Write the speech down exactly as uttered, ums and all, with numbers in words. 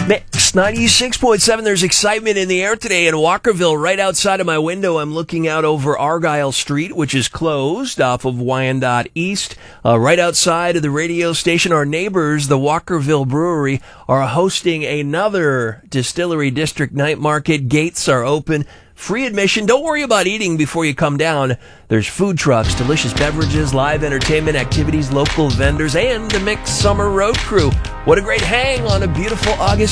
Mix ninety-six point seven. There's excitement in the air today in Walkerville. Right outside of my window, I'm looking out over Argyle Street, which is closed off of Wyandotte East. Uh, right outside of the radio station, our neighbors, the Walkerville Brewery, are hosting another Distillery District night market. Gates are open. Free admission. Don't worry about eating before you come down. There's food trucks, delicious beverages, live entertainment activities, local vendors, and the Mix Summer Road Crew. What a great hang on a beautiful August